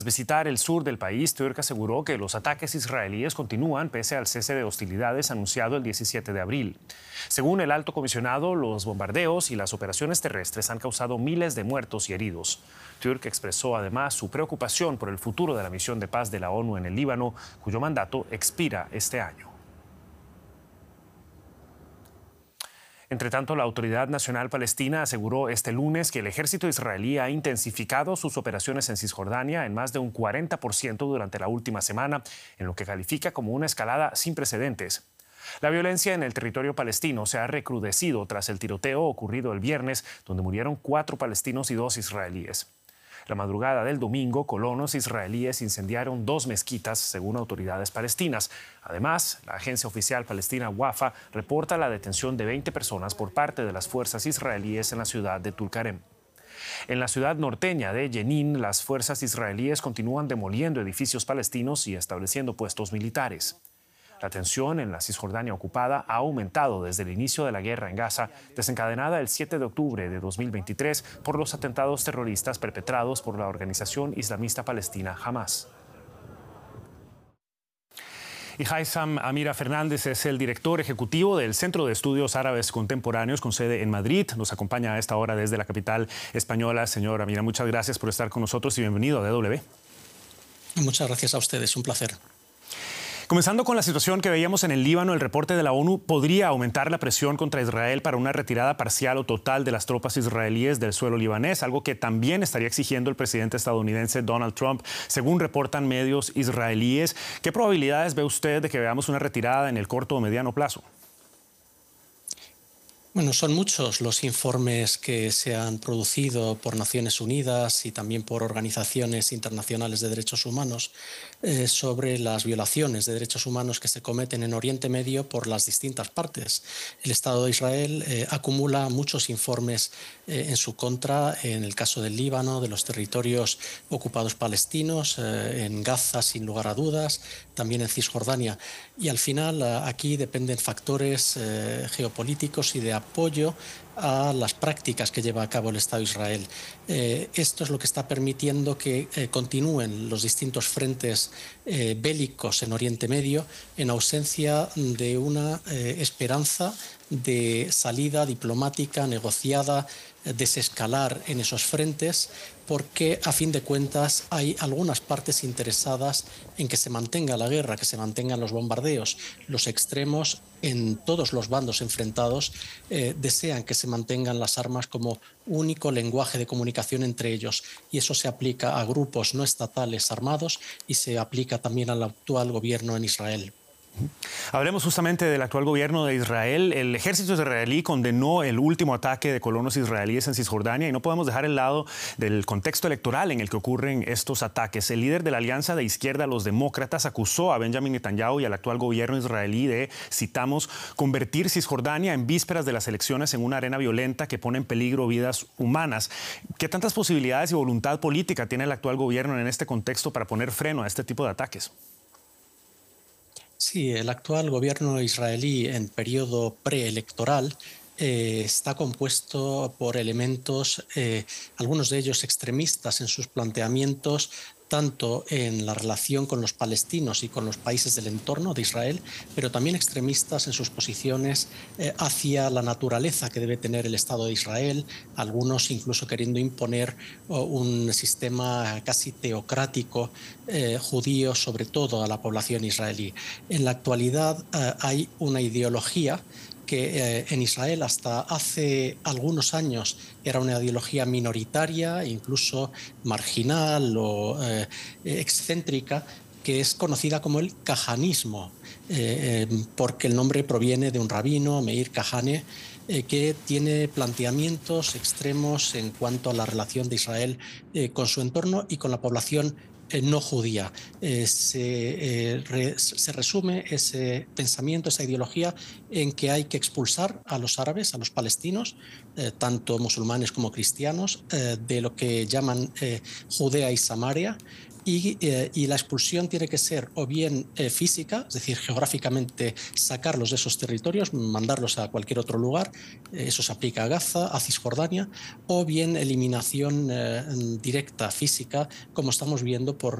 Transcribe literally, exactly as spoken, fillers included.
Tras visitar el sur del país, Turk aseguró que los ataques israelíes continúan pese al cese de hostilidades anunciado el diecisiete de abril. Según el alto comisionado, los bombardeos y las operaciones terrestres han causado miles de muertos y heridos. Turk expresó además su preocupación por el futuro de la misión de paz de la ONU en el Líbano, cuyo mandato expira este año. Entre tanto, la Autoridad Nacional Palestina aseguró este lunes que el ejército israelí ha intensificado sus operaciones en Cisjordania en más de un cuarenta por ciento durante la última semana, en lo que califica como una escalada sin precedentes. La violencia en el territorio palestino se ha recrudecido tras el tiroteo ocurrido el viernes, donde murieron cuatro palestinos y dos israelíes. La madrugada del domingo, colonos israelíes incendiaron dos mezquitas, según autoridades palestinas. Además, la agencia oficial palestina Wafa reporta la detención de veinte personas por parte de las fuerzas israelíes en la ciudad de Tulkarem. En la ciudad norteña de Jenin, las fuerzas israelíes continúan demoliendo edificios palestinos y estableciendo puestos militares. La tensión en la Cisjordania ocupada ha aumentado desde el inicio de la guerra en Gaza, desencadenada el siete de octubre de dos mil veintitrés por los atentados terroristas perpetrados por la organización islamista palestina Hamas. Y Haitham Amira Fernández es el director ejecutivo del Centro de Estudios Árabes Contemporáneos con sede en Madrid. Nos acompaña a esta hora desde la capital española. Señor Amira, muchas gracias por estar con nosotros y bienvenido a D W. Muchas gracias a ustedes, un placer. Comenzando con la situación que veíamos en el Líbano, el reporte de la ONU podría aumentar la presión contra Israel para una retirada parcial o total de las tropas israelíes del suelo libanés, algo que también estaría exigiendo el presidente estadounidense Donald Trump, según reportan medios israelíes. ¿Qué probabilidades ve usted de que veamos una retirada en el corto o mediano plazo? Bueno, son muchos los informes que se han producido por Naciones Unidas y también por organizaciones internacionales de derechos humanos eh, sobre las violaciones de derechos humanos que se cometen en Oriente Medio por las distintas partes. El Estado de Israel eh, acumula muchos informes eh, en su contra, en el caso del Líbano, de los territorios ocupados palestinos, eh, en Gaza, sin lugar a dudas, también en Cisjordania. Y al final aquí dependen factores eh, geopolíticos y de apoyo a las prácticas que lleva a cabo el Estado de Israel. Eh, esto es lo que está permitiendo que eh, continúen los distintos frentes eh, bélicos en Oriente Medio en ausencia de una eh, esperanza de salida diplomática, negociada, desescalar en esos frentes, porque a fin de cuentas hay algunas partes interesadas en que se mantenga la guerra, que se mantengan los bombardeos. Los extremos en todos los bandos enfrentados eh, desean que se mantengan las armas como único lenguaje de comunicación entre ellos, y eso se aplica a grupos no estatales armados y se aplica también al actual gobierno en Israel. Hablemos justamente del actual gobierno de Israel. El ejército israelí condenó el último ataque de colonos israelíes en Cisjordania y no podemos dejar el lado del contexto electoral en el que ocurren estos ataques. El líder de la alianza de izquierda, los demócratas, acusó a Benjamin Netanyahu y al actual gobierno israelí de, citamos, convertir Cisjordania en vísperas de las elecciones en una arena violenta que pone en peligro vidas humanas. ¿Qué tantas posibilidades y voluntad política tiene el actual gobierno en este contexto para poner freno a este tipo de ataques? Sí, el actual gobierno israelí en periodo preelectoral eh, está compuesto por elementos, eh, algunos de ellos extremistas en sus planteamientos, tanto en la relación con los palestinos y con los países del entorno de Israel, pero también extremistas en sus posiciones eh, hacia la naturaleza que debe tener el Estado de Israel, algunos incluso queriendo imponer oh, un sistema casi teocrático eh, judío, sobre todo a la población israelí. En la actualidad eh, hay una ideología que eh, en Israel hasta hace algunos años era una ideología minoritaria, incluso marginal o eh, excéntrica, que es conocida como el kahanismo, eh, eh, porque el nombre proviene de un rabino, Meir Kahane, eh, que tiene planteamientos extremos en cuanto a la relación de Israel eh, con su entorno y con la población Eh, no judía. Eh, se, eh, re, se resume ese pensamiento, esa ideología, en que hay que expulsar a los árabes, a los palestinos, eh, tanto musulmanes como cristianos, eh, de lo que llaman eh, Judea y Samaria, Y, eh, y la expulsión tiene que ser o bien eh, física, es decir, geográficamente sacarlos de esos territorios, mandarlos a cualquier otro lugar, eh, eso se aplica a Gaza, a Cisjordania, o bien eliminación eh, directa, física, como estamos viendo por